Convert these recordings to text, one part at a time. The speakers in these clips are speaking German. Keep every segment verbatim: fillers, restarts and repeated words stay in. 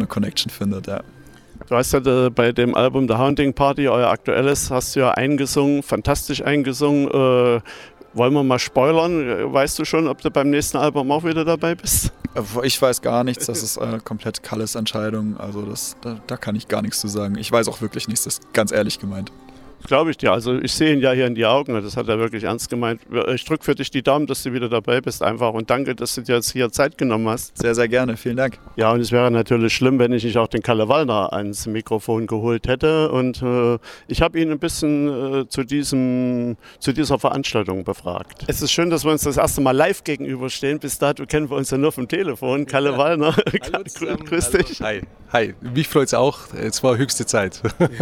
Connection findet, ja. Du hast ja bei dem Album The Haunting Party, euer aktuelles, hast du ja eingesungen, fantastisch eingesungen. Äh, wollen wir mal spoilern? Weißt du schon, ob du beim nächsten Album auch wieder dabei bist? Ich weiß gar nichts, das ist äh, komplett Kalles Entscheidung, also das, da, da kann ich gar nichts zu sagen. Ich weiß auch wirklich nichts, das ist ganz ehrlich gemeint. Glaube ich dir. Also ich sehe ihn ja hier in die Augen, das hat er wirklich ernst gemeint. Ich drücke für dich die Daumen, dass du wieder dabei bist einfach und danke, dass du dir jetzt hier Zeit genommen hast. Sehr, sehr gerne. Vielen Dank. Ja, und es wäre natürlich schlimm, wenn ich nicht auch den Kalle Wallner ans Mikrofon geholt hätte und äh, ich habe ihn ein bisschen äh, zu, diesem, zu dieser Veranstaltung befragt. Es ist schön, dass wir uns das erste Mal live gegenüberstehen. Bis dato kennen wir uns ja nur vom Telefon. Kalle ja. Wallner, Hallo grüß dich. Hi. Hi, mich freut es auch. Es war höchste Zeit.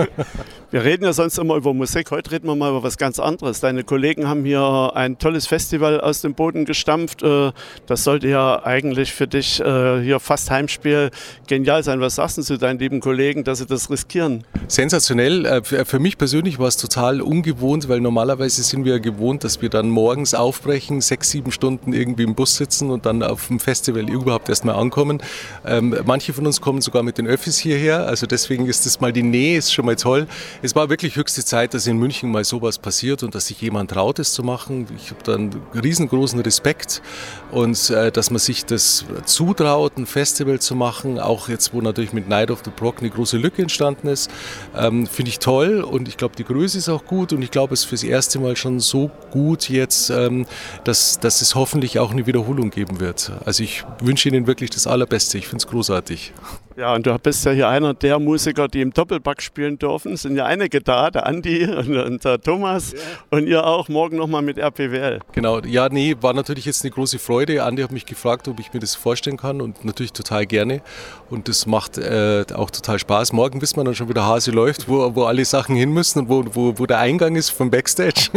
Wir reden ja sonst immer über Musik. Heute reden wir mal über was ganz anderes. Deine Kollegen haben hier ein tolles Festival aus dem Boden gestampft. Das sollte ja eigentlich für dich hier fast Heimspiel genial sein. Was sagst du zu deinen lieben Kollegen, dass sie das riskieren? Sensationell. Für mich persönlich war es total ungewohnt, weil normalerweise sind wir gewohnt, dass wir dann morgens aufbrechen, sechs, sieben Stunden irgendwie im Bus sitzen und dann auf dem Festival überhaupt erst mal ankommen. Manche von uns kommen sogar mit den Öffis hierher, also deswegen ist das mal die Nähe, ist schon mal toll. Es war wirklich höchste Zeit, dass in München mal sowas passiert und dass sich jemand traut, es zu machen. Ich habe da einen riesengroßen Respekt und äh, dass man sich das zutraut, ein Festival zu machen, auch jetzt, wo natürlich mit Night of the Prog eine große Lücke entstanden ist, ähm, finde ich toll und ich glaube, die Größe ist auch gut und ich glaube, es ist fürs erste Mal schon so gut jetzt, ähm, dass, dass es hoffentlich auch eine Wiederholung geben wird. Also ich wünsche Ihnen wirklich das Allerbeste, ich finde es großartig. Ja, und du bist ja hier einer der Musiker, die im Doppelpack spielen dürfen. Es sind ja einige da, der Andi und, und der Thomas ja. Und ihr auch morgen nochmal mit R P W L. Genau, ja, nee, war natürlich jetzt eine große Freude. Andi hat mich gefragt, ob ich mir das vorstellen kann und natürlich total gerne. Und das macht äh, auch total Spaß. Morgen wissen wir dann schon, wie der Hase läuft, wo, wo alle Sachen hin müssen und wo, wo, wo der Eingang ist vom Backstage.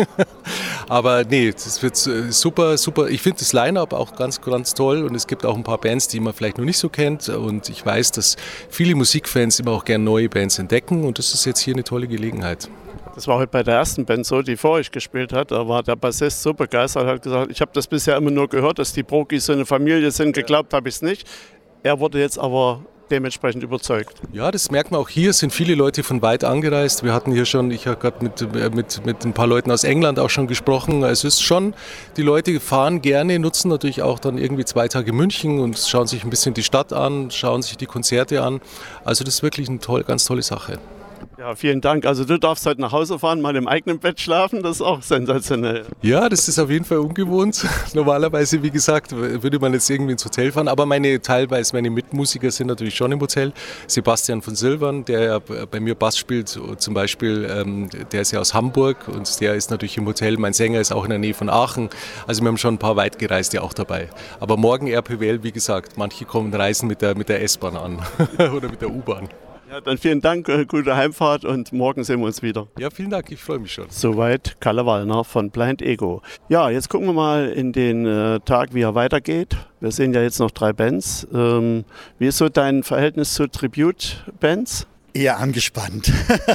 Aber nee, das wird super, super. Ich finde das Line-Up auch ganz, ganz toll und es gibt auch ein paar Bands, die man vielleicht noch nicht so kennt. Und ich weiß, dass viele Musikfans immer auch gerne neue Bands entdecken und das ist jetzt hier eine tolle Gelegenheit. Das war heute bei der ersten Band so, die vor euch gespielt hat. Da war der Bassist so begeistert, hat gesagt, ich habe das bisher immer nur gehört, dass die Progis so eine Familie sind. Geglaubt habe ich es nicht. Er wurde jetzt aber dementsprechend überzeugt. Ja, das merkt man auch hier. Es sind viele Leute von weit angereist. Wir hatten hier schon, ich habe gerade mit, mit, mit ein paar Leuten aus England auch schon gesprochen. Es ist schon, die Leute fahren gerne, nutzen natürlich auch dann irgendwie zwei Tage München und schauen sich ein bisschen die Stadt an, schauen sich die Konzerte an. Also das ist wirklich eine tolle, ganz tolle Sache. Ja, vielen Dank. Also du darfst heute nach Hause fahren, mal im eigenen Bett schlafen, das ist auch sensationell. Ja, das ist auf jeden Fall ungewohnt. Normalerweise, wie gesagt, würde man jetzt irgendwie ins Hotel fahren, aber meine teilweise meine Mitmusiker sind natürlich schon im Hotel. Sebastian von Silvern, der ja bei mir Bass spielt, zum Beispiel, ähm, der ist ja aus Hamburg und der ist natürlich im Hotel. Mein Sänger ist auch in der Nähe von Aachen. Also wir haben schon ein paar Weitgereiste auch dabei. Aber morgen R P W L, wie gesagt, manche kommen reisen mit der, mit der S-Bahn an oder mit der U-Bahn. Ja, dann vielen Dank, äh, gute Heimfahrt und morgen sehen wir uns wieder. Ja, vielen Dank, ich freue mich schon. Soweit Kalle Wallner von Blind Ego. Ja, jetzt gucken wir mal in den äh, Tag, wie er weitergeht. Wir sehen ja jetzt noch drei Bands. Ähm, wie ist so dein Verhältnis zu Tribute-Bands? Eher angespannt.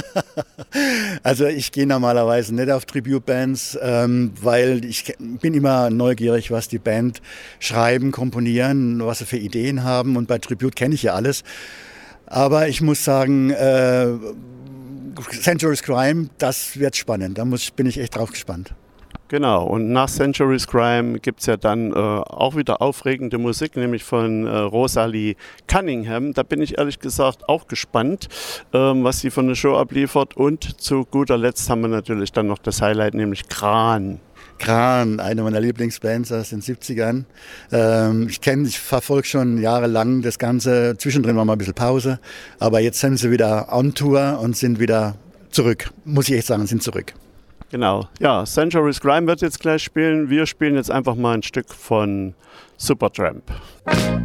Also ich gehe normalerweise nicht auf Tribute-Bands, ähm, weil ich bin immer neugierig, was die Band schreiben, komponieren, was sie für Ideen haben. Und bei Tribute kenne ich ja alles. Aber ich muss sagen, äh, Century's Crime, das wird spannend. Da muss, bin ich echt drauf gespannt. Genau, und nach Century's Crime gibt es ja dann äh, auch wieder aufregende Musik, nämlich von äh, Rosalie Cunningham. Da bin ich ehrlich gesagt auch gespannt, ähm, was sie von der Show abliefert. Und zu guter Letzt haben wir natürlich dann noch das Highlight, nämlich Kran. Kran, eine meiner Lieblingsbands aus den siebzigern. Ähm, ich kenne, ich verfolge schon jahrelang das Ganze. Zwischendrin war mal ein bisschen Pause, aber jetzt sind sie wieder on Tour und sind wieder zurück. Muss ich echt sagen, sind zurück. Genau, ja, Century's Crime wird jetzt gleich spielen. Wir spielen jetzt einfach mal ein Stück von Supertramp.